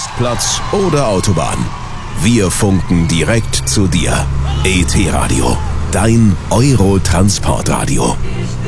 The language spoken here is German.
Rastplatz oder Autobahn. Wir funken direkt zu dir. ET Radio, dein Euro-Transportradio.